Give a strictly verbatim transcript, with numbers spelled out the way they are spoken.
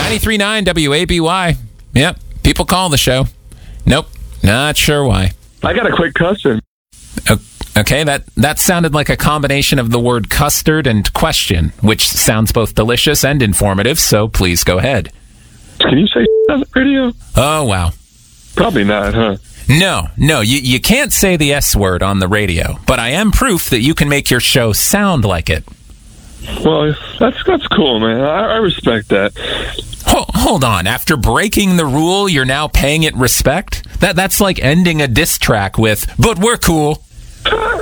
ninety-three point nine W A B Y. Yep, people call the show. Nope, not sure why. I got a quick question. Okay, that, that sounded like a combination of the word custard and question, which sounds both delicious and informative, so please go ahead. Can you say on the radio? Oh, wow. Probably not, huh? No, no, you, you can't say the S word on the radio, but I am proof that you can make your show sound like it. Well, that's that's cool, man. I, I respect that. Hold, hold on. After breaking the rule, you're now paying it respect? That That's like ending a diss track with, but we're cool.